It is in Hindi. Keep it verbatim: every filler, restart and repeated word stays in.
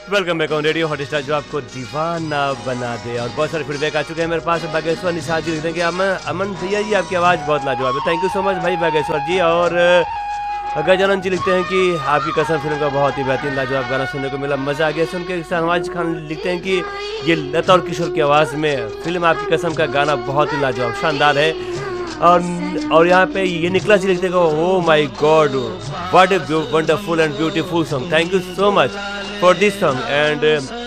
Welcome back on radio Hotstar जो आपको दीवाना बना दे। और बहुत सारे फीडबैक आ चुके हैं मेरे पास। बागेश्वर निषाद जी लिखते हैं कि अमन अमन भैया जी आपकी आवाज़ बहुत लाजवाब है। थैंक यू सो मच भाई बागेश्वर जी। और गजानन जी लिखते हैं कि आपकी कसम फिल्म का बहुत ही बेहतरीन लाजवाब गाना सुनने को मिला, मज़ा आ गया सुन के। शहनवाज खान लिखते हैं कि ये लता और किशोर की आवाज़ में फिल्म आपकी कसम का गाना बहुत ही लाजवाब शानदार है। और और यहाँ पे ये निकला जी लिखते हैं oh my God what a wonderful and beautiful song, thank you so much for this song. And